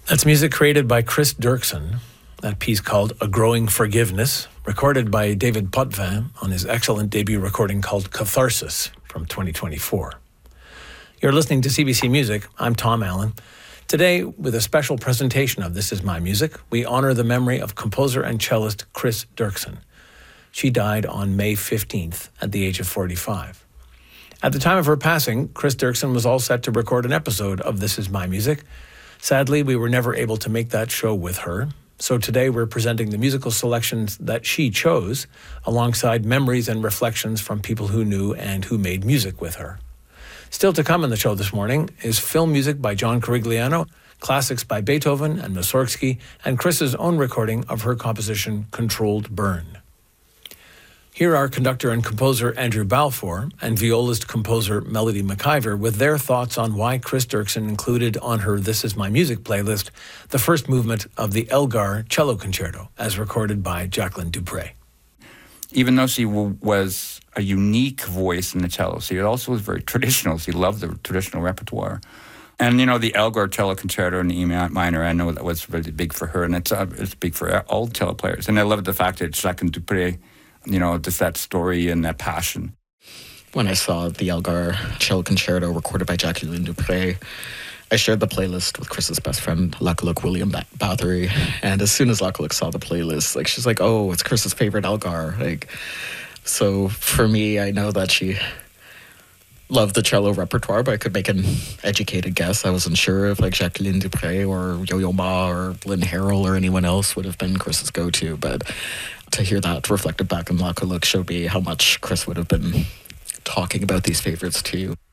That's music created by Chris Dirksen. That piece called A Growing Forgiveness, recorded by David Potvin on his excellent debut recording called Catharsis from 2024. You're listening to CBC Music. I'm Tom Allen. Today, with a special presentation of This Is My Music, we honor the memory of composer and cellist Chris Dirksen. She died on May 15th at the age of 45. At the time of her passing, Chris Dirksen was all set to record an episode of This Is My Music. Sadly, we were never able to make that show with her. So today we're presenting the musical selections that she chose, alongside memories and reflections from people who knew and who made music with her. Still to come in the show this morning is film music by John Corigliano, classics by Beethoven and Mussorgsky, and Chris's own recording of her composition Controlled Burn. Here are conductor and composer Andrew Balfour and violist composer Melody McIver with their thoughts on why Chris Dirksen included on her This Is My Music playlist the first movement of the Elgar Cello Concerto, as recorded by Jacqueline Dupre. Even though she was a unique voice in the cello, she also was very traditional. She loved the traditional repertoire. And, the Elgar Cello Concerto in the E minor, I know that was really big for her, and it's big for all cello players. And I loved the fact that Jacqueline Dupre, just that story and that passion. When I saw the Elgar Cello Concerto recorded by Jacqueline Dupre, I shared the playlist with Chris's best friend, Lucky William Bathory. And as soon as Lucky saw the playlist, she's like, oh, it's Chris's favorite Elgar. So for me, I know that she loved the cello repertoire, but I could make an educated guess. I wasn't sure if Jacqueline Dupre or Yo-Yo Ma or Lynn Harrell or anyone else would have been Chris's go-to, but to hear that reflected back in Lucky showed me how much Chris would have been talking about these favorites too.